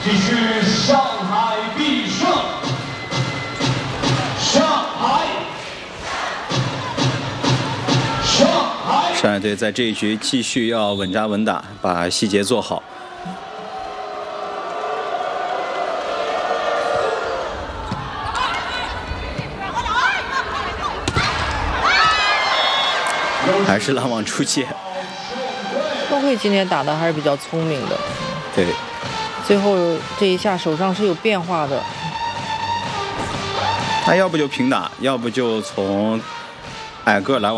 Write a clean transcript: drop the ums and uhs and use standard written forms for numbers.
继续上海必胜，上海。 上海队在这一局继续要稳扎稳打，把细节做好。还是拦网出界。 高慧今天打的还是比较聪明的。 对， 最后这一下手上是有变化的。 他要不就平打，要不就从矮个拦网。